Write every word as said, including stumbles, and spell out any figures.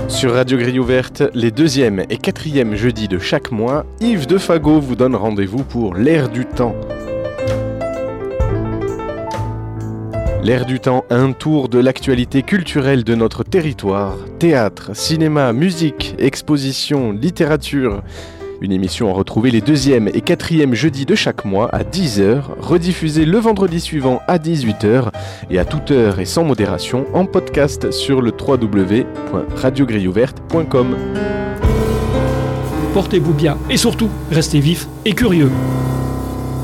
Sur Radio Grille Ouverte, les deuxième et quatrième jeudis de chaque mois, Yves Defago vous donne rendez-vous pour l'Air du Temps. L'Air du Temps, un tour de l'actualité culturelle de notre territoire. Théâtre, cinéma, musique, exposition, littérature. Une émission à retrouver les deuxième et quatrième jeudis de chaque mois à dix heures, rediffusée le vendredi suivant à dix-huit heures et à toute heure et sans modération en podcast sur le w w w point radio grille ouverte point com. Portez-vous bien et surtout, restez vifs et curieux.